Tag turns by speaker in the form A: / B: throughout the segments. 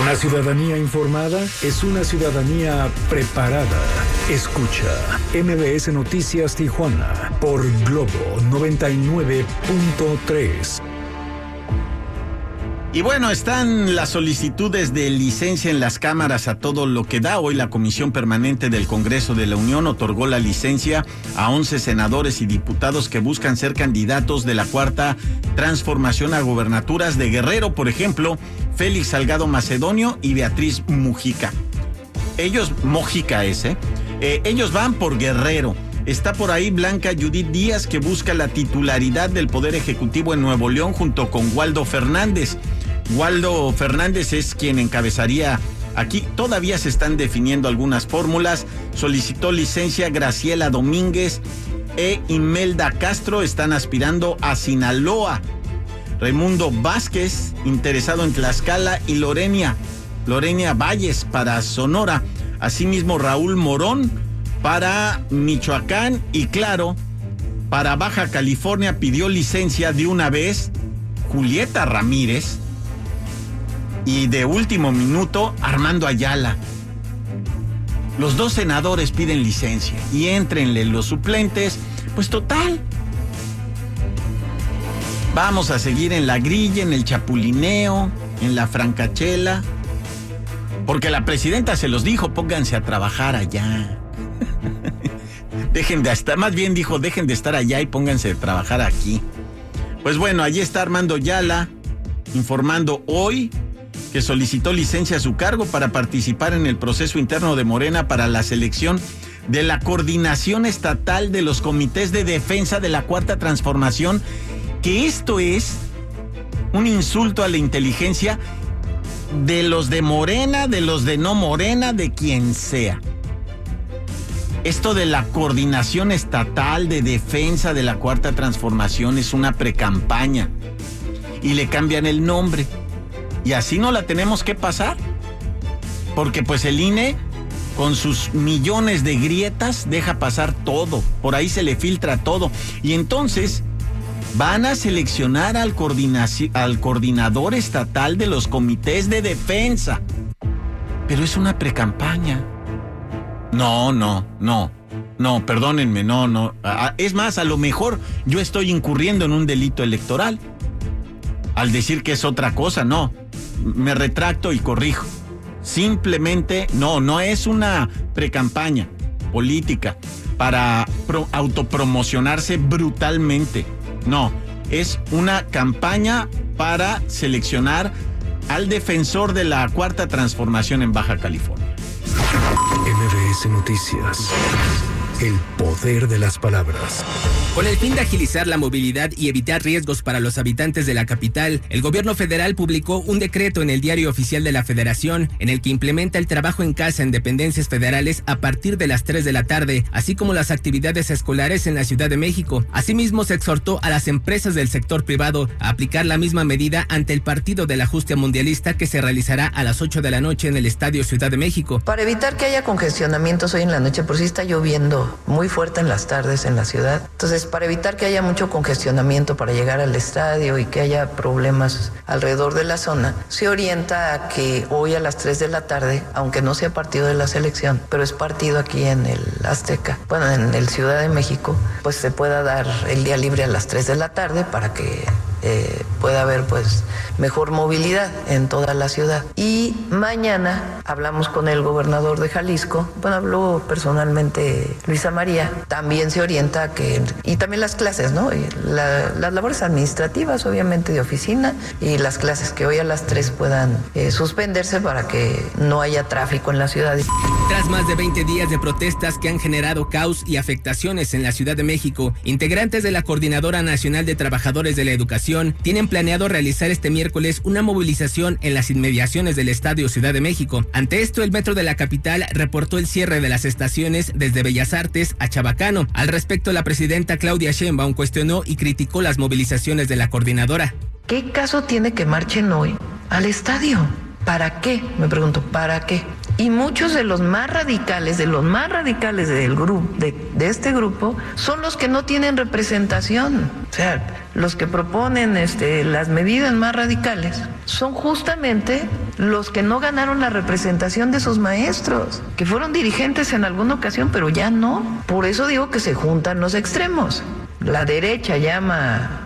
A: Una ciudadanía informada es una ciudadanía preparada. Escucha MBS Noticias Tijuana por Globo 99.3.
B: Y bueno, están las solicitudes de licencia en las cámaras a todo lo que da. Hoy la Comisión Permanente del Congreso de la Unión otorgó la licencia a 11 senadores y diputados que buscan ser candidatos de la Cuarta Transformación a gobernaturas de Guerrero, por ejemplo, Félix Salgado Macedonio y Beatriz Mujica. Ellos van por Guerrero. Está por ahí Blanca Judith Díaz, que busca la titularidad del Poder Ejecutivo en Nuevo León junto con Waldo Fernández. Waldo Fernández es quien encabezaría aquí. Todavía se están definiendo algunas fórmulas. Solicitó licencia Graciela Domínguez e Imelda Castro, están aspirando a Sinaloa. Raimundo Vázquez, interesado en Tlaxcala, y Lorena Valles para Sonora. Asimismo, Raúl Morón para Michoacán y, claro, para Baja California pidió licencia de una vez Julieta Ramírez y de último minuto Armando Ayala. Los dos senadores piden licencia y éntrenle los suplentes, pues total. Vamos a seguir en la grilla, en el chapulineo, en la francachela, porque la presidenta se los dijo, pónganse a trabajar allá. Dejen de estar allá y pónganse a trabajar aquí. Pues bueno, allí está Armando Ayala informando hoy que solicitó licencia a su cargo para participar en el proceso interno de Morena para la selección de la coordinación estatal de los comités de defensa de la Cuarta Transformación, que esto es un insulto a la inteligencia de los de Morena, de los de no Morena, de quien sea. Esto de la coordinación estatal de defensa de la Cuarta Transformación es una precampaña y le cambian el nombre. Y así no la tenemos que pasar, porque pues el INE con sus millones de grietas deja pasar todo, por ahí se le filtra todo. Y entonces van a seleccionar al coordinador estatal de los comités de defensa. Pero es una precampaña. No, perdónenme, no. Es más, a lo mejor yo estoy incurriendo en un delito electoral al decir que es otra cosa. No, me retracto y corrijo. Simplemente no es una precampaña política para autopromocionarse brutalmente. No, es una campaña para seleccionar al defensor de la Cuarta Transformación en Baja California.
A: MBS Noticias. El poder de las palabras.
C: Con el fin de agilizar la movilidad y evitar riesgos para los habitantes de la capital, el gobierno federal publicó un decreto en el Diario Oficial de la Federación en el que implementa el trabajo en casa en dependencias federales a partir de las 3 de la tarde, así como las actividades escolares en la Ciudad de México. Asimismo, se exhortó a las empresas del sector privado a aplicar la misma medida ante el partido del ajuste mundialista que se realizará a las 8 de la noche en el Estadio Ciudad de México.
D: Para evitar que haya congestionamientos hoy en la noche, por si está lloviendo muy fuerte en las tardes en la ciudad. Entonces, para evitar que haya mucho congestionamiento para llegar al estadio y que haya problemas alrededor de la zona, se orienta a que hoy a las 3 de la tarde, aunque no sea partido de la selección, pero es partido aquí en el Azteca, bueno, en el Ciudad de México, pues se pueda dar el día libre a las 3 de la tarde para que pueda haber pues mejor movilidad en toda la ciudad. Y mañana hablamos con el gobernador de Jalisco, bueno, habló personalmente Luisa María, también se orienta a que, y también las clases, ¿no? Las labores administrativas, obviamente de oficina, y las clases que hoy a las 3 puedan suspenderse para que no haya tráfico en la ciudad.
C: Tras más de 20 días de protestas que han generado caos y afectaciones en la Ciudad de México, integrantes de la Coordinadora Nacional de Trabajadores de la Educación tienen planeado realizar este miércoles una movilización en las inmediaciones del Estadio Ciudad de México. Ante esto, el metro de la capital reportó el cierre de las estaciones desde Bellas Artes a Chabacano. Al respecto, la presidenta Claudia Sheinbaum cuestionó y criticó las movilizaciones de la coordinadora.
D: ¿Qué caso tiene que marchen hoy al estadio? ¿Para qué? Me pregunto, ¿para qué? Y muchos de los más radicales, del grupo, de este grupo, son los que no tienen representación. O sea, los que proponen las medidas más radicales son justamente los que no ganaron la representación de sus maestros, que fueron dirigentes en alguna ocasión, pero ya no. Por eso digo que se juntan los extremos. La derecha llama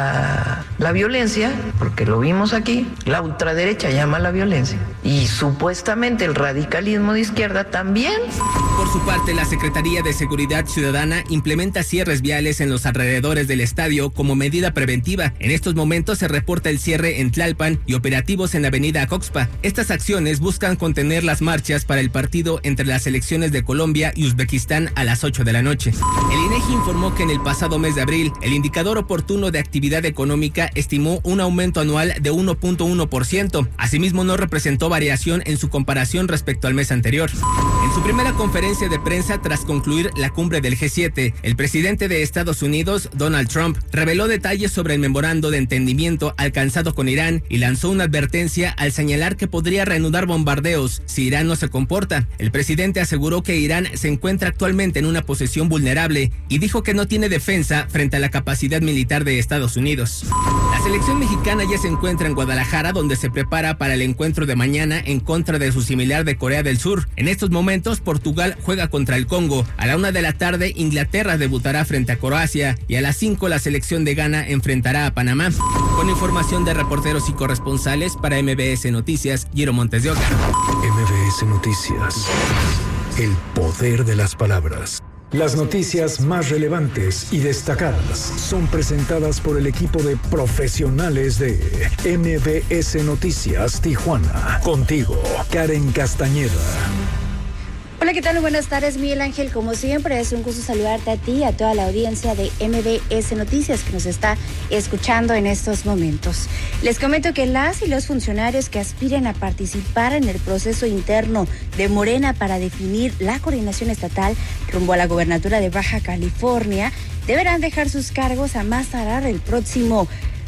D: a la violencia, porque lo vimos aquí, la ultraderecha llama a la violencia, y supuestamente el radicalismo de izquierda también.
C: Por su parte, la Secretaría de Seguridad Ciudadana implementa cierres viales en los alrededores del estadio como medida preventiva. En estos momentos se reporta el cierre en Tlalpan y operativos en la avenida Coxpa. Estas acciones buscan contener las marchas para el partido entre las selecciones de Colombia y Uzbekistán a las 8 de la noche. El INEGI informó que en el pasado mes de abril, el indicador oportuno de actividad económica estimó un aumento anual de 1.1%. Asimismo, no representó variación en su comparación respecto al mes anterior. En su primera conferencia de prensa tras concluir la cumbre del G7, el presidente de Estados Unidos, Donald Trump, reveló detalles sobre el memorando de entendimiento alcanzado con Irán y lanzó una advertencia al señalar que podría reanudar bombardeos si Irán no se comporta. El presidente aseguró que Irán se encuentra actualmente en una posición vulnerable y dijo que no tiene defensa frente a la capacidad militar de Estados Unidos. La selección mexicana ya se encuentra en Guadalajara, donde se prepara para el encuentro de mañana en contra de su similar de Corea del Sur. En estos momentos, Portugal juega contra el Congo. A la 1 de la tarde, Inglaterra debutará frente a Croacia y a las 5 la selección de Ghana enfrentará a Panamá. Con información de reporteros y corresponsales para MBS Noticias, Guillermo Montes de Oca.
A: MBS Noticias. El poder de las palabras. Las noticias más relevantes y destacadas son presentadas por el equipo de profesionales de MBS Noticias Tijuana. Contigo, Karen Castañeda.
E: Hola, ¿qué tal? Buenas tardes, Miguel Ángel. Como siempre, es un gusto saludarte a ti y a toda la audiencia de MBS Noticias que nos está escuchando en estos momentos. Les comento que las y los funcionarios que aspiren a participar en el proceso interno de Morena para definir la coordinación estatal rumbo a la gobernatura de Baja California deberán dejar sus cargos a más tardar el próximo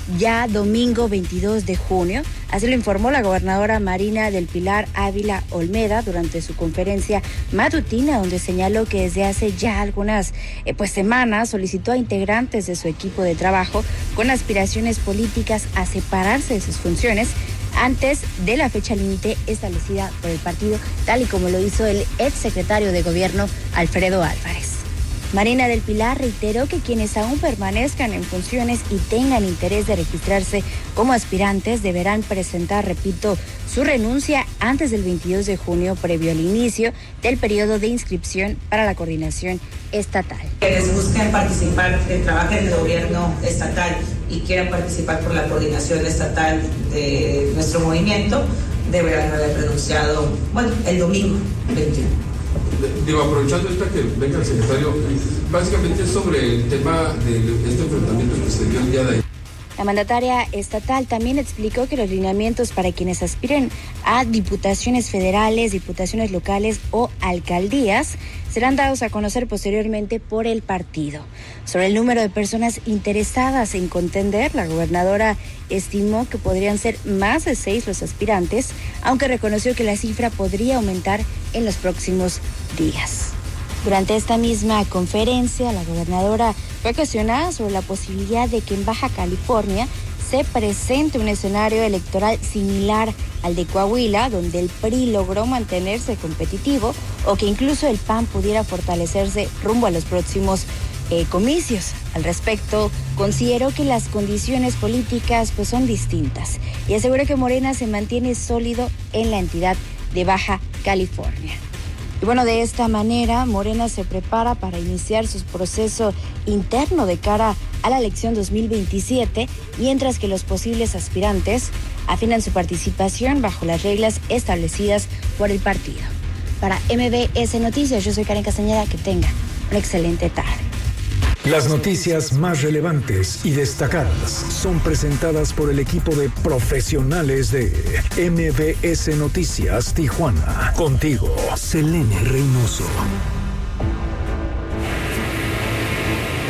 E: domingo 22 de junio. Así lo informó la gobernadora Marina del Pilar Ávila Olmeda durante su conferencia matutina, donde señaló que desde hace ya algunas semanas solicitó a integrantes de su equipo de trabajo con aspiraciones políticas a separarse de sus funciones antes de la fecha límite establecida por el partido, tal y como lo hizo el exsecretario de Gobierno Alfredo Álvarez. Marina del Pilar reiteró que quienes aún permanezcan en funciones y tengan interés de registrarse como aspirantes deberán presentar, repito, su renuncia antes del 22 de junio, previo al inicio del periodo de inscripción para la coordinación estatal.
F: Quienes busquen participar, que trabajen en el gobierno estatal y quieran participar por la coordinación estatal de nuestro movimiento, deberán haber renunciado, el domingo 21.
G: Aprovechando que venga el secretario, básicamente es sobre el tema de este enfrentamiento que se dio el día de ayer.
E: La mandataria estatal también explicó que los lineamientos para quienes aspiren a diputaciones federales, diputaciones locales o alcaldías serán dados a conocer posteriormente por el partido. Sobre el número de personas interesadas en contender, la gobernadora estimó que podrían ser más de 6 los aspirantes, aunque reconoció que la cifra podría aumentar en los próximos días. Durante esta misma conferencia, la gobernadora fue cuestionada sobre la posibilidad de que en Baja California se presente un escenario electoral similar al de Coahuila, donde el PRI logró mantenerse competitivo, o que incluso el PAN pudiera fortalecerse rumbo a los próximos comicios. Al respecto, consideró que las condiciones políticas son distintas y aseguró que Morena se mantiene sólido en la entidad de Baja California. Y de esta manera, Morena se prepara para iniciar su proceso interno de cara a la elección 2027, mientras que los posibles aspirantes afinan su participación bajo las reglas establecidas por el partido. Para MBS Noticias, yo soy Karen Castañeda, que tenga una excelente tarde.
A: Las noticias más relevantes y destacadas son presentadas por el equipo de profesionales de MBS Noticias Tijuana. Contigo, Selene Reynoso.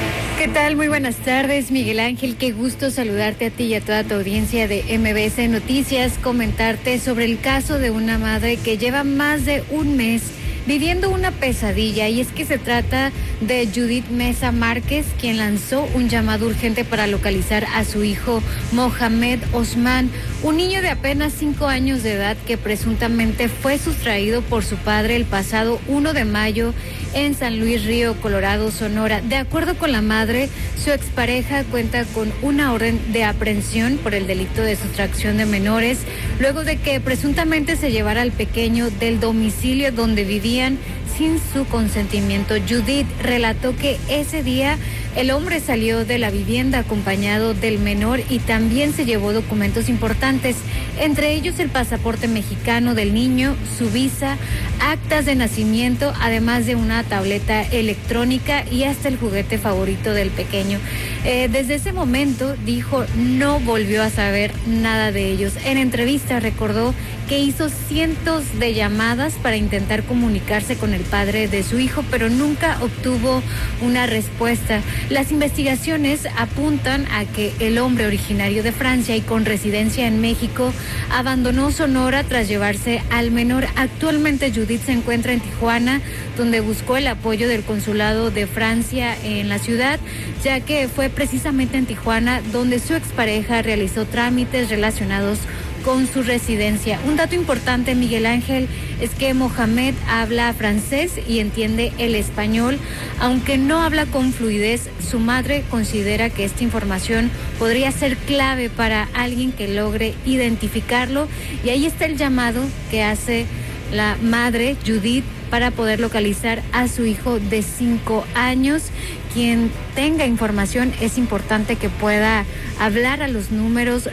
H: ¿Qué tal? Muy buenas tardes, Miguel Ángel. Qué gusto saludarte a ti y a toda tu audiencia de MBS Noticias. Comentarte sobre el caso de una madre que lleva más de un mes viviendo una pesadilla, y es que se trata de Judith Mesa Márquez, quien lanzó un llamado urgente para localizar a su hijo Mohamed Osman, un niño de apenas 5 años de edad que presuntamente fue sustraído por su padre el pasado 1 de mayo en San Luis Río Colorado, Sonora. De acuerdo con la madre, su expareja cuenta con una orden de aprehensión por el delito de sustracción de menores, luego de que presuntamente se llevara al pequeño del domicilio donde vivían sin su consentimiento. Judith relató que ese día el hombre salió de la vivienda acompañado del menor y también se llevó documentos importantes, entre ellos el pasaporte mexicano del niño, su visa, actas de nacimiento, además de una tableta electrónica y hasta el juguete favorito del pequeño. Desde ese momento, dijo, no volvió a saber nada de ellos. En entrevista recordó que hizo cientos de llamadas para intentar comunicarse con el padre de su hijo, pero nunca obtuvo una respuesta. Las investigaciones apuntan a que el hombre originario de Francia y con residencia en México abandonó Sonora tras llevarse al menor. Actualmente Judith se encuentra en Tijuana, donde buscó el apoyo del consulado de Francia en la ciudad, ya que fue precisamente en Tijuana donde su expareja realizó trámites relacionados con su residencia. Un dato importante, Miguel Ángel, es que Mohamed habla francés y entiende el español, aunque no habla con fluidez. Su madre considera que esta información podría ser clave para alguien que logre identificarlo, y ahí está el llamado que hace la madre, Judith, para poder localizar a su hijo de 5 años. Quien tenga información, es importante que pueda hablar a los números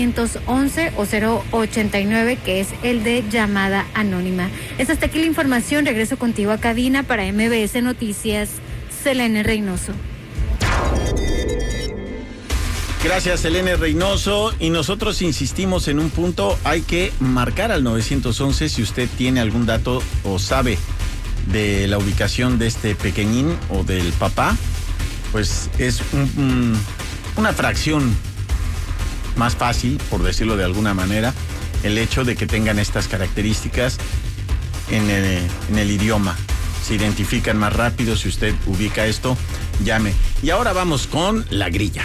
H: 911 o 089, que es el de llamada anónima. Es hasta aquí la información. Regreso contigo a cabina para MBS Noticias, Selene Reynoso.
B: Gracias, Selene Reynoso. Y nosotros insistimos en un punto: hay que marcar al 911 si usted tiene algún dato o sabe de la ubicación de este pequeñín o del papá. Pues es una fracción más fácil, por decirlo de alguna manera, el hecho de que tengan estas características en el idioma. Se identifican más rápido. Si usted ubica esto, llame. Y ahora vamos con la grilla.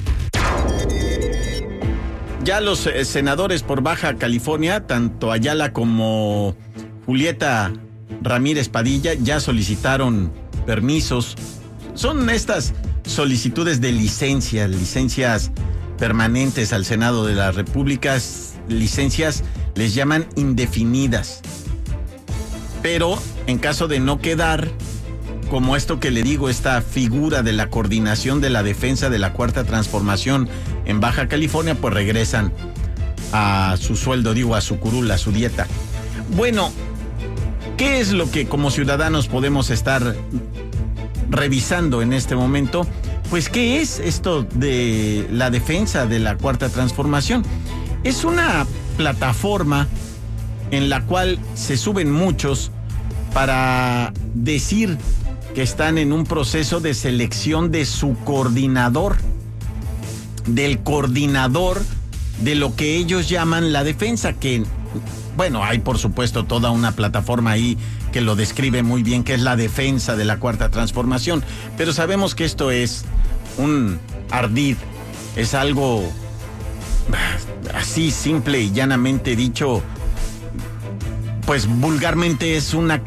B: Ya los senadores por Baja California, tanto Ayala como Julieta Ramírez Padilla, ya solicitaron permisos. Son estas solicitudes de licencias permanentes al Senado de la República. Licencias les llaman indefinidas. Pero en caso de no quedar, como esto que le digo, esta figura de la coordinación de la defensa de la Cuarta Transformación en Baja California, pues regresan a su sueldo, a su curul, a su dieta. Bueno, ¿qué es lo que como ciudadanos podemos estar revisando en este momento? Pues, ¿qué es esto de la defensa de la Cuarta Transformación? Es una plataforma en la cual se suben muchos para decir que están en un proceso de selección de su coordinador, del coordinador de lo que ellos llaman la defensa, que, bueno, hay por supuesto toda una plataforma ahí que lo describe muy bien, que es la defensa de la Cuarta Transformación, pero sabemos que esto es un ardid, es algo así simple y llanamente dicho, pues vulgarmente es una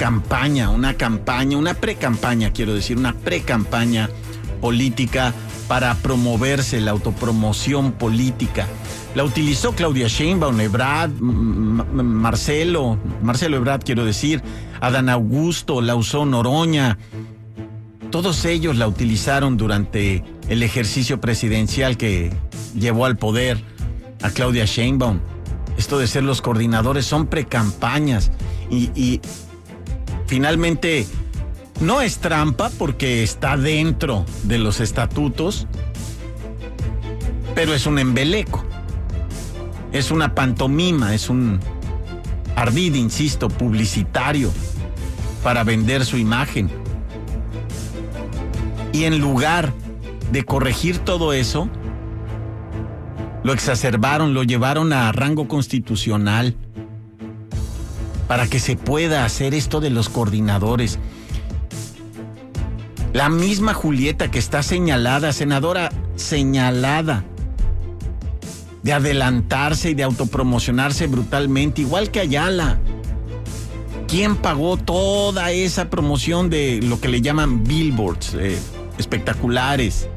B: pre-campaña política para promoverse, la autopromoción política. La utilizó Claudia Sheinbaum, Ebrard, Marcelo Ebrard, Adán Augusto, la usó Noroña. Todos ellos la utilizaron durante el ejercicio presidencial que llevó al poder a Claudia Sheinbaum. Esto de ser los coordinadores son precampañas y finalmente no es trampa porque está dentro de los estatutos, pero es un embeleco, es una pantomima, es un ardid, insisto, publicitario para vender su imagen. Y en lugar de corregir todo eso, lo exacerbaron, lo llevaron a rango constitucional para que se pueda hacer esto de los coordinadores. La misma Julieta que está señalada, senadora señalada, de adelantarse y de autopromocionarse brutalmente, igual que Ayala. ¿Quién pagó toda esa promoción de lo que le llaman billboards, espectaculares?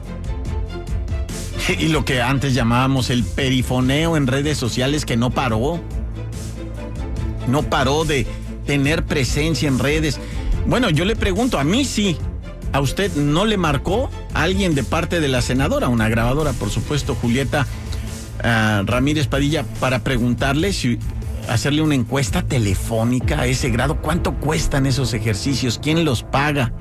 B: Y lo que antes llamábamos el perifoneo en redes sociales, que no paró. No paró de tener presencia en redes. Bueno, yo le pregunto, a mí sí. ¿A usted no le marcó alguien de parte de la senadora, una grabadora, por supuesto, Julieta Ramírez Padilla, para preguntarle si hacerle una encuesta telefónica a ese grado? ¿Cuánto cuestan esos ejercicios? ¿Quién los paga?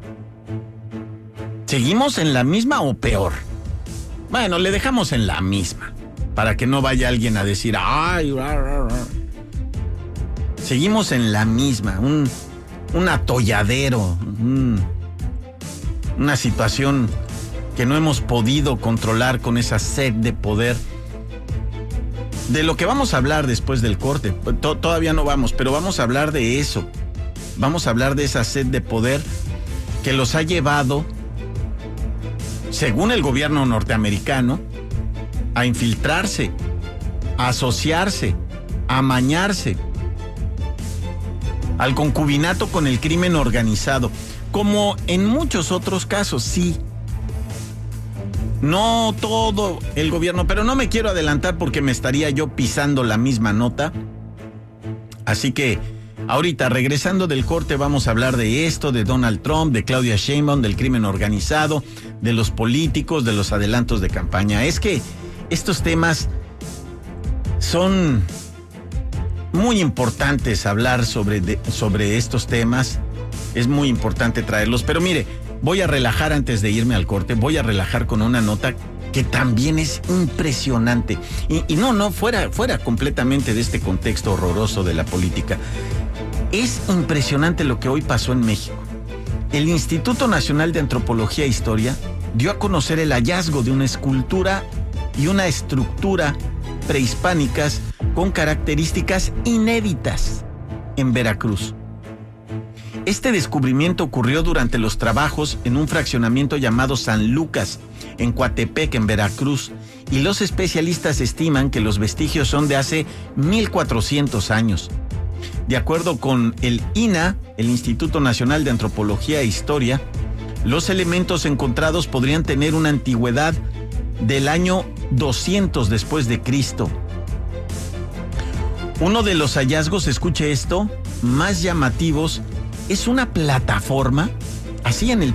B: ¿Seguimos en la misma o peor? Bueno, le dejamos en la misma, para que no vaya alguien a decir, ay, seguimos en la misma, un atolladero, una situación que no hemos podido controlar con esa sed de poder. De lo que vamos a hablar después del corte, todavía no vamos, pero vamos a hablar de eso. Vamos a hablar de esa sed de poder que los ha llevado, según el gobierno norteamericano, a infiltrarse, a asociarse, a amañarse al concubinato con el crimen organizado, como en muchos otros casos, sí. No todo el gobierno, pero no me quiero adelantar porque me estaría yo pisando la misma nota. Así que ahorita, regresando del corte, vamos a hablar de esto, de Donald Trump, de Claudia Sheinbaum, del crimen organizado, de los políticos, de los adelantos de campaña. Es que estos temas son muy importantes, hablar sobre estos temas. Es muy importante traerlos, pero mire, voy a relajar antes de irme al corte, voy a relajar con una nota que también es impresionante. Y no, fuera completamente de este contexto horroroso de la política. Es impresionante lo que hoy pasó en México. El Instituto Nacional de Antropología e Historia dio a conocer el hallazgo de una escultura y una estructura prehispánicas con características inéditas en Veracruz. Este descubrimiento ocurrió durante los trabajos en un fraccionamiento llamado San Lucas, en Coatepec, en Veracruz, y los especialistas estiman que los vestigios son de hace 1400 años. De acuerdo con el INA, el Instituto Nacional de Antropología e Historia, los elementos encontrados podrían tener una antigüedad del año 200 después de Cristo. Uno de los hallazgos, escuche esto, más llamativos, es una plataforma, así en el